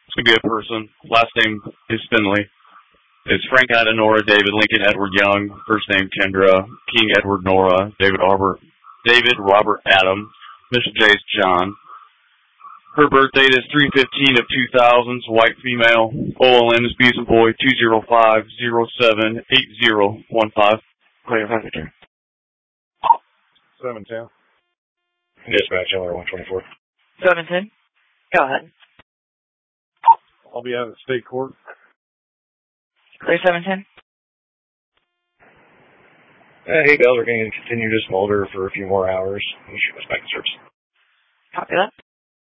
It's going to be a person. Last name is Finley. It's Frank Ida Nora, David Lincoln Edward Young, first name Kendra, King Edward Nora, David Robert Adam, Mr. J is John. Her birth date is 3/15 of 2000, white female. OLN is Beeson Boy 205078015. Clear, Victor. 710. Dispatch, LR 124. 710. Go ahead. I'll be out at state court. Clear 710. Hey, Bell, we're going to continue to smolder for a few more hours. You should go back to service. Copy that.